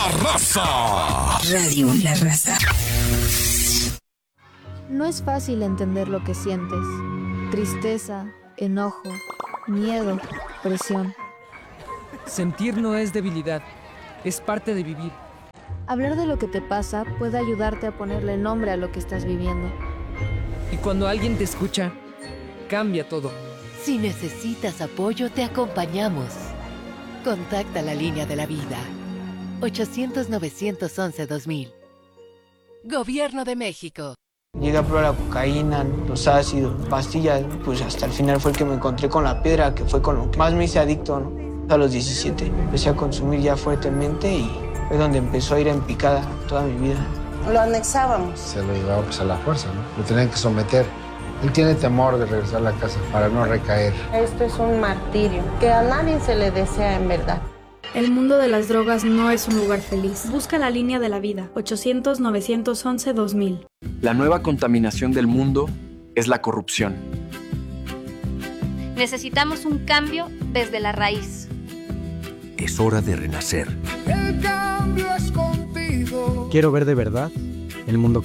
Raza. Radio La Raza. No es fácil entender lo que sientes. Tristeza, enojo, miedo, presión. Sentir no es debilidad, es parte de vivir. Hablar de lo que te pasa puede ayudarte a ponerle nombre a lo que estás viviendo. Y cuando alguien te escucha, cambia todo. Si necesitas apoyo, te acompañamos. Contacta la línea de la vida. 800-911-2000. Gobierno de México. Llegué a probar la cocaína, los ácidos, pastillas, pues hasta el final fue el que me encontré con la piedra, que fue con lo que más me hice adicto, ¿no? A los 17 empecé a consumir ya fuertemente y fue donde empezó a ir en picada toda mi vida. Lo anexábamos. Se lo llevaba pues a la fuerza, ¿no? Lo tenían que someter. Él tiene temor de regresar a la casa para no recaer. Esto es un martirio que a nadie se le desea en verdad. El mundo de las drogas no es un lugar feliz. Busca la línea de la vida. 800-911-2000. La nueva contaminación del mundo es la corrupción. Necesitamos un cambio desde la raíz. Es hora de renacer. El cambio es contigo. Quiero ver de verdad el mundo